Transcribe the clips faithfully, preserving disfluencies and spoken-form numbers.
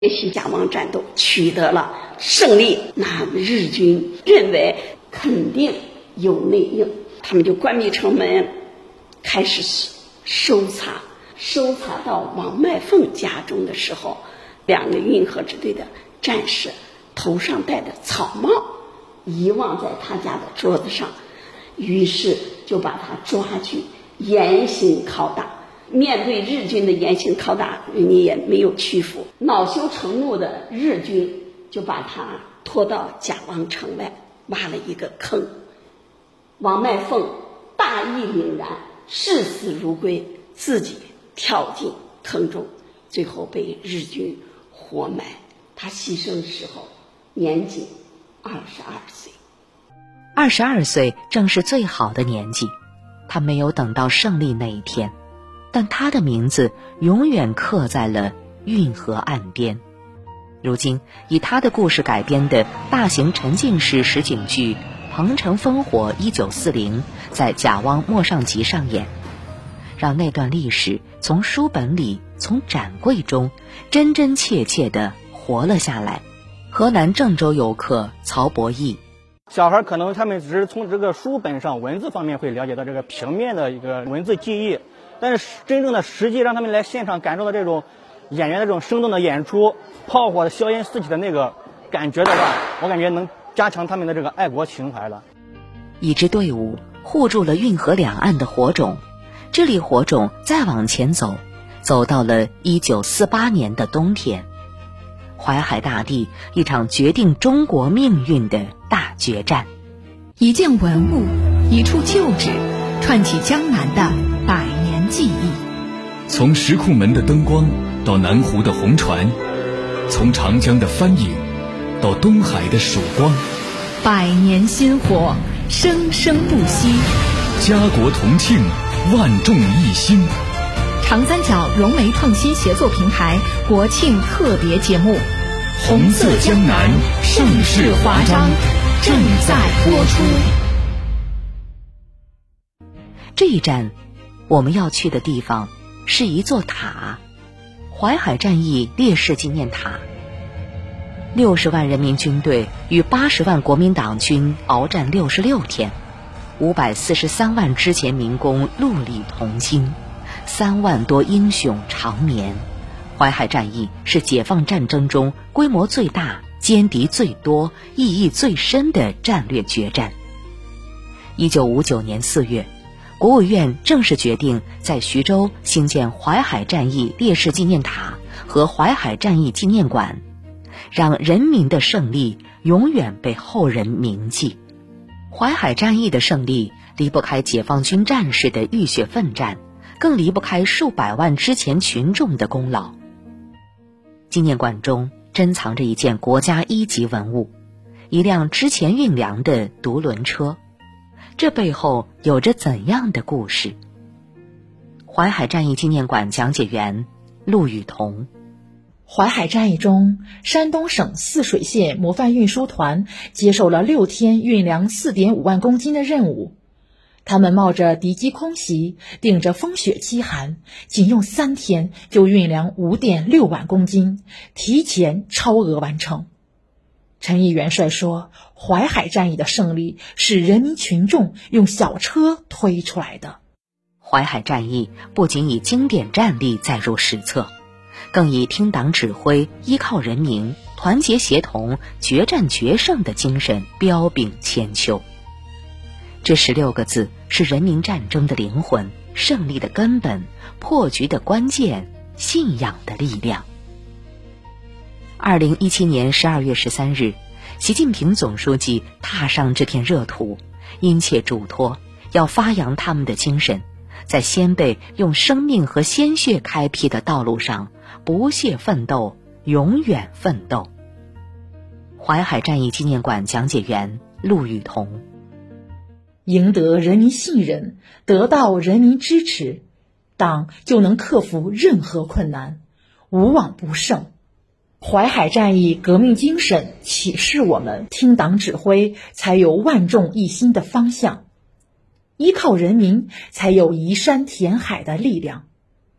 也许甲汪战斗取得了胜利，那日军认为肯定有内应，他们就关闭城门，开始搜查。搜查到王麦凤家中的时候，两个运河支队的战士头上戴的草帽遗忘在他家的桌子上，于是就把他抓去严刑拷打。面对日军的严刑拷打，人家也没有屈服，恼羞成怒的日军就把他拖到甲汪城外，挖了一个坑。王麦凤大义凛然，视死如归，自己跳进坑中，最后被日军活埋。他牺牲的时候年仅二十二岁。 二十二岁正是最好的年纪，他没有等到胜利那一天，但他的名字永远刻在了运河岸边。如今以他的故事改编的大型沉浸式实景剧《彭城烽火一九四零》在甲汪莫上集上演，让那段历史从书本里、从展柜中真真切切地活了下来。河南郑州游客曹博义， 小孩可能他们只是从这个书本上文字方面会了解到这个平面的一个文字记忆，但是真正的实际让他们来现场感受到这种演员的这种生动的演出，炮火的硝烟四起的那个感觉的话，我感觉能加强他们的这个爱国情怀了。 一支队伍护住了运河两岸的火种，这粒火种再往前走，走到了一九四八年的冬天。淮海大地，一场决定中国命运的大决战。 一件文物，一处旧址，串起江南的百年记忆。 从石库门的灯光到南湖的红船，从长江的帆影到东海的曙光， 百年薪火，生生不息。 家国同庆，万众一心。 长三角融媒创新协作平台国庆特别节目《 红色江南盛世华章》 正在播出。 这一站我们要去的地方是一座塔，淮海战役烈士纪念塔。六十万人民军队与八十万国民党军鏖战六十六天，五百四十三万之前民工戮力同心，三万多英雄长眠。淮海战役是解放战争中规模最大、歼敌最多、意义最深的战略决战。一九五九年四月，国务院正式决定在徐州兴建淮海战役烈士纪念塔和淮海战役纪念馆，让人民的胜利永远被后人铭记。淮海战役的胜利离不开解放军战士的浴血奋战，更离不开数百万之前群众的功劳。纪念馆中珍藏着一件国家一级文物，一辆之前运粮的独轮车，这背后有着怎样的故事？淮海战役纪念馆讲解员陆雨桐。 淮海战役中，山东省泗水县模范运输团接受了六天运粮 四点五万公斤的任务。他们冒着敌机空袭，顶着风雪饥寒，仅用三天就运粮 五点六万公斤，提前超额完成。陈毅元帅说，淮海战役的胜利是人民群众用小车推出来的。 淮海战役不仅以经典战例载入史册，更以听党指挥、依靠人民、团结协同、决战决胜的精神彪炳千秋。这十六个字是人民战争的灵魂，胜利的根本，破局的关键，信仰的力量。二零一七年十二月十三日，习近平总书记踏上这片热土，殷切嘱托要发扬他们的精神，在先辈用生命和鲜血开辟的道路上不懈奋斗，永远奋斗。淮海战役纪念馆讲解员陆雨桐。 赢得人民信任，得到人民支持，党就能克服任何困难，无往不胜。淮海战役革命精神启示我们，听党指挥才有万众一心的方向，依靠人民才有移山填海的力量。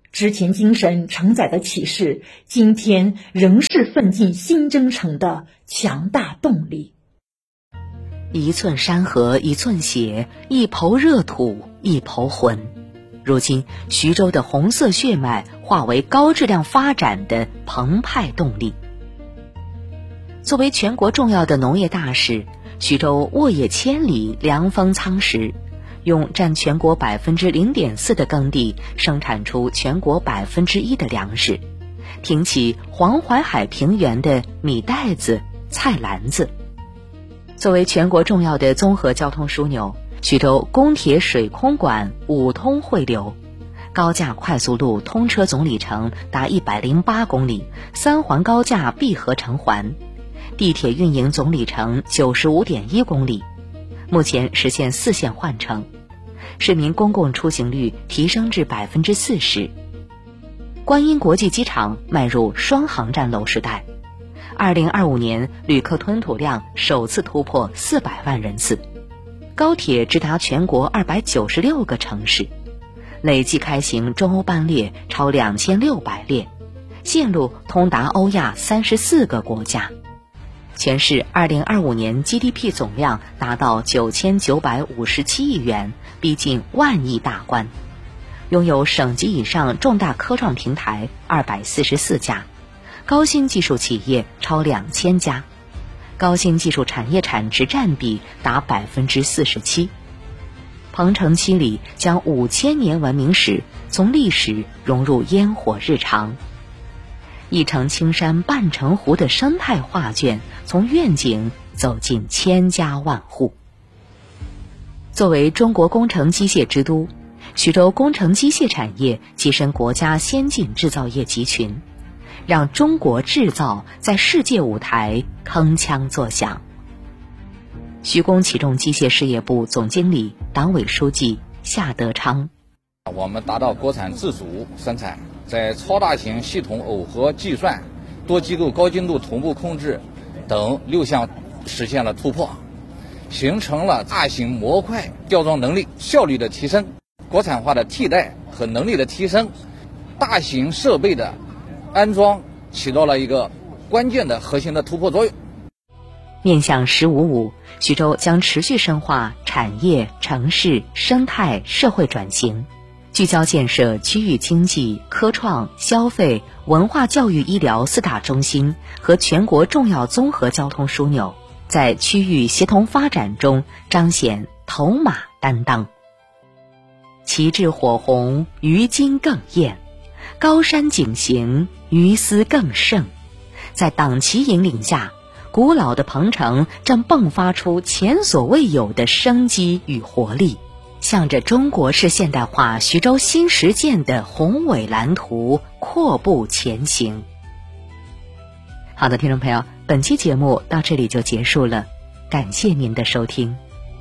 之前精神承载的启示，今天仍是奋进新征程的强大动力。 一寸山河一寸血，一抔热土一抔魂。如今徐州的红色血脉化为高质量发展的澎湃动力。作为全国重要的农业大市，徐州沃野千里，粮丰仓实，用占全国百分之零点四的耕地生产出全国百分之一的粮食，挺起黄淮海平原的米袋子、菜篮子。作为全国重要的综合交通枢纽，徐州公铁水空管五通汇流，高架快速路通车总里程达一百零八公里，三环高架闭合成环，地铁运营总里程九十五点一公里，目前实现四线换乘，市民公共出行率提升至百分之四十。观音国际机场迈入双航站楼时代，二零二五年旅客吞吐量首次突破四百万人次，高铁直达全国二百九十六个城市，累计开行中欧班列超两千六百列，线路通达欧亚三十四个国家。全市二零二五年 G D P 总量达到九千九百五十七亿元，逼近万亿大关。拥有省级以上重大科创平台二百四十四家，高新技术企业超两千家，高新技术产业产值占比达百分之四十七。鹏程七里将五千年文明史从历史融入烟火日常，一城青山半城湖的生态画卷从愿景走进千家万户。作为中国工程机械之都，徐州工程机械产业跻身国家先进制造业集群，让中国制造在世界舞台铿锵作响。徐工启重机械事业部总经理、党委书记夏德昌： 我们达到国产自主生产，在超大型系统耦合计算、多机构高精度同步控制等六项实现了突破，形成了大型模块吊装能力效率的提升、国产化的替代和能力的提升，大型设备的安装起到了一个关键的核心的突破作用。 面向“十五五”，徐州将持续深化产业、城市、生态、社会转型，聚焦建设区域经济、科创、消费、文化教育医疗四大中心和全国重要综合交通枢纽，在区域协同发展中彰显头马担当。旗帜火红，鱼金更艳；高山景行，鱼丝更盛。在党旗引领下，古老的鹏程正迸发出前所未有的生机与活力，向着中国式现代化徐州新实践的宏伟蓝图阔步前行。好的，听众朋友，本期节目到这里就结束了，感谢您的收听。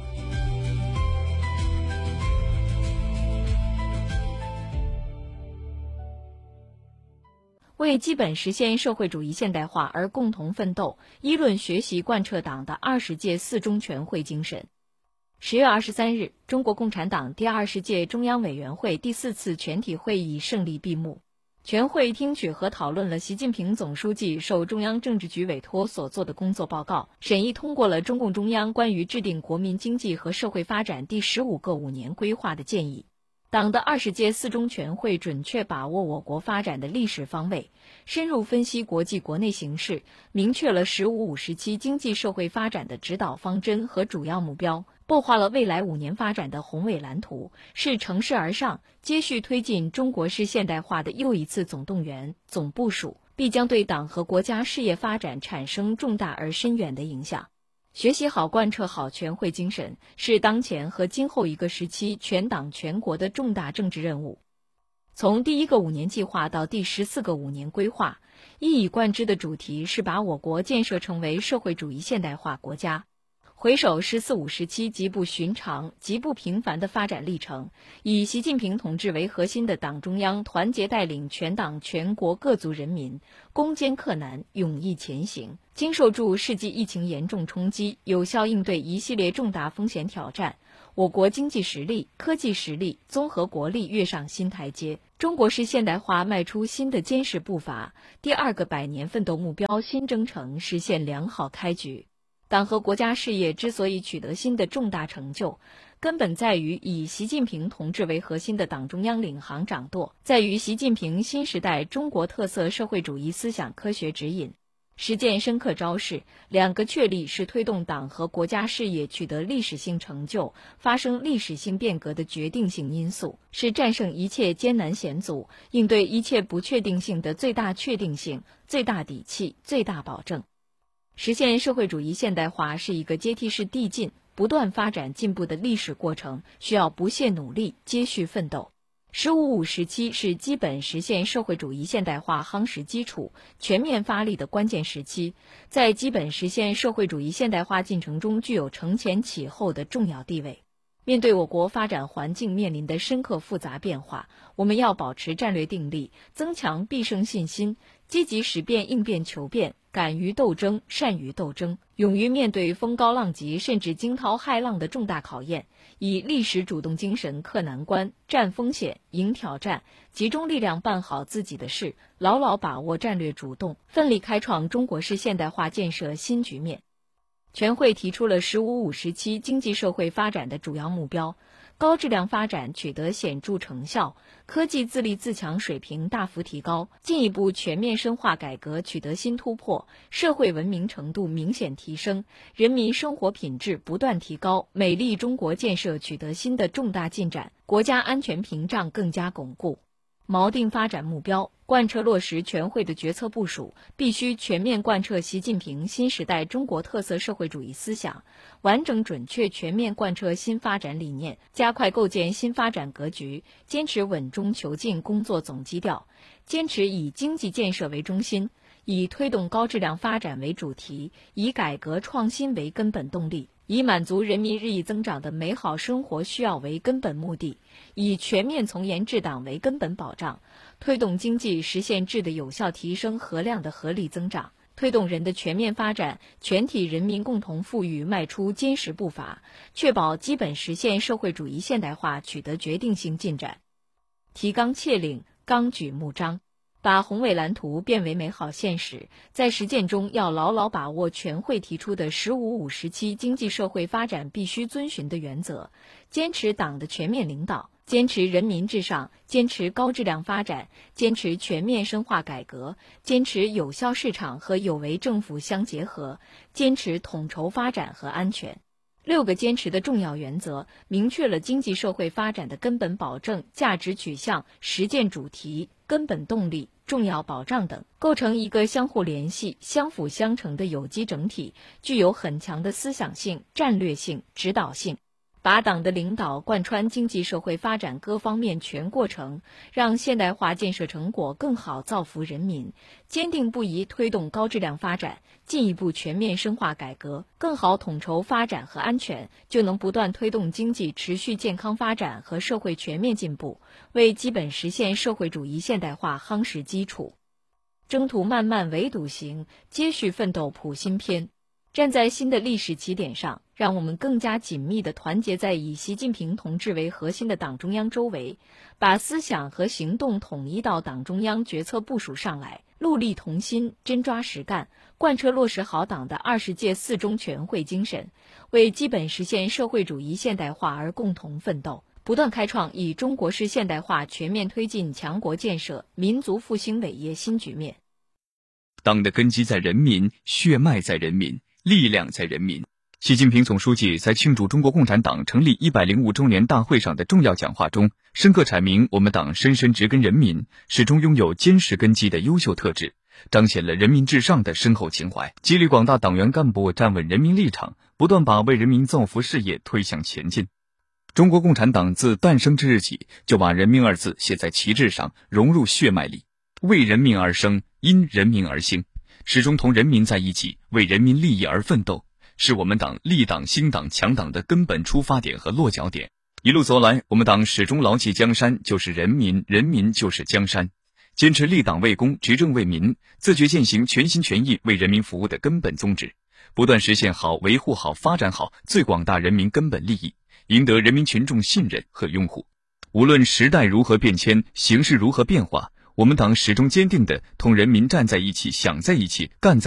为基本实现社会主义现代化而共同奋斗，议论学习贯彻党的二十届四中全会精神。十月二十三日，中国共产党第二十届中央委员会第四次全体会议胜利闭幕。全会听取和讨论了习近平总书记受中央政治局委托所做的工作报告，审议通过了中共中央关于制定国民经济和社会发展第十五个五年规划的建议。党的二十届四中全会准确把握我国发展的历史方位，深入分析国际国内形势，明确了“十五五”时期经济社会发展的指导方针和主要目标，擘画了未来五年发展的宏伟蓝图，是乘势而上、接续推进中国式现代化的又一次总动员、总部署，必将对党和国家事业发展产生重大而深远的影响。学习好、贯彻好全会精神，是当前和今后一个时期全党全国的重大政治任务。从第一个五年计划到第十四个五年规划，一以贯之的主题是把我国建设成为社会主义现代化国家。回首“十四五”时期极不寻常、极不平凡的发展历程，以习近平同志为核心的党中央团结带领全党全国各族人民攻坚克难、勇毅前行，经受住世纪疫情严重冲击，有效应对一系列重大风险挑战，我国经济实力、科技实力、综合国力跃上新台阶， 中国式现代化迈出新的坚实步伐，第二个百年奋斗目标新征程实现良好开局。党和国家事业之所以取得新的重大成就，根本在于以习近平同志为核心的党中央领航掌舵，在于习近平新时代中国特色社会主义思想科学指引。实践深刻昭示，两个确立是推动党和国家事业取得历史性成就、发生历史性变革的决定性因素，是战胜一切艰难险阻、应对一切不确定性的最大确定性、最大底气、最大保证。实现社会主义现代化是一个阶梯式递进、不断发展进步的历史过程，需要不懈努力、接续奋斗。十五五时期是基本实现社会主义现代化夯实基础、全面发力的关键时期，在基本实现社会主义现代化进程中具有承前启后的重要地位。面对我国发展环境面临的深刻复杂变化，我们要保持战略定力，增强必胜信心，积极识变应变求变，敢于斗争，善于斗争，勇于面对风高浪急甚至惊涛骇浪的重大考验，以历史主动精神克难关、战风险、迎挑战，集中力量办好自己的事，牢牢把握战略主动，奋力开创中国式现代化建设新局面。全会提出了“十五五”时期经济社会发展的主要目标，高质量发展取得显著成效，科技自立自强水平大幅提高，进一步全面深化改革取得新突破，社会文明程度明显提升，人民生活品质不断提高，美丽中国建设取得新的重大进展，国家安全屏障更加巩固。锚定发展目标，贯彻落实全会的决策部署，必须全面贯彻习近平新时代中国特色社会主义思想，完整准确全面贯彻新发展理念，加快构建新发展格局，坚持稳中求进工作总基调，坚持以经济建设为中心，以推动高质量发展为主题，以改革创新为根本动力，以满足人民日益增长的美好生活需要为根本目的，以全面从严治党为根本保障，推动经济实现质的有效提升和量的合理增长，推动人的全面发展、全体人民共同富裕迈出坚实步伐，确保基本实现社会主义现代化取得决定性进展。提纲挈领，纲举目张，把宏伟蓝图变为美好现实，在实践中要牢牢把握全会提出的“十五五”时期经济社会发展必须遵循的原则，坚持党的全面领导，坚持人民至上，坚持高质量发展，坚持全面深化改革，坚持有效市场和有为政府相结合，坚持统筹发展和安全。六个坚持的重要原则，明确了经济社会发展的根本保证、价值取向、实践主题、根本动力、重要保障等，构成一个相互联系、相辅相成的有机整体，具有很强的思想性、战略性、指导性。把党的领导贯穿经济社会发展各方面全过程，让现代化建设成果更好造福人民，坚定不移推动高质量发展，进一步全面深化改革，更好统筹发展和安全，就能不断推动经济持续健康发展和社会全面进步，为基本实现社会主义现代化夯实基础。征途漫漫围堵行，接续奋斗谱新篇。站在新的历史起点上，让我们更加紧密地团结在以习近平同志为核心的党中央周围，把思想和行动统一到党中央决策部署上来，戮力同心，真抓实干，贯彻落实好党的二十届四中全会精神，为基本实现社会主义现代化而共同奋斗，不断开创以中国式现代化全面推进强国建设、民族复兴伟业新局面。 党的根基在人民，血脉在人民，力量在人民。习近平总书记在庆祝中国共产党成立一百零五周年大会上的重要讲话中，深刻阐明我们党深深植根人民，始终拥有坚实根基的优秀特质，彰显了人民至上的深厚情怀，激励广大党员干部站稳人民立场，不断把为人民造福事业推向前进。中国共产党自诞生之日起，就把人民二字写在旗帜上，融入血脉里，为人民而生，因人民而兴，始终同人民在一起，为人民利益而奋斗，是我们党立党兴党强党的根本出发点和落脚点。一路走来，我们党始终牢记江山就是人民，人民就是江山，坚持立党为公，执政为民，自觉践行全心全意为人民服务的根本宗旨，不断实现好、维护好、发展好最广大人民根本利益，赢得人民群众信任和拥护。 无论时代如何变迁，形势如何变化，我们党始终坚定地同人民站在一起，想在一起，干在